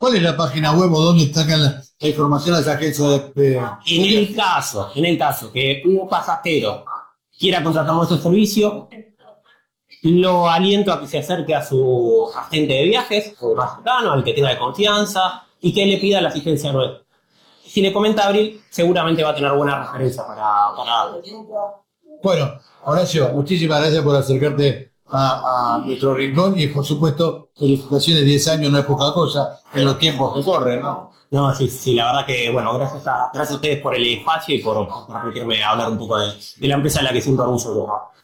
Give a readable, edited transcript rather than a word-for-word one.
¿Cuál es la página web o dónde sacan la información a esa agencia En el caso que un pasajero quiera contratar nuestro servicio, lo aliento a que se acerque a su agente de viajes, o más cercano, al que tenga de confianza, y que le pida la asistencia nueva. Si le comenta a Abril, seguramente va a tener buena referencia para darle. Bueno, Horacio, muchísimas gracias por acercarte a nuestro rincón y por supuesto, felicitaciones, 10 años no es poca cosa en los tiempos que corren, ¿no? No, sí, la verdad que, bueno, gracias a ustedes por el espacio y por permitirme hablar un poco de la empresa en la que siento orgullo.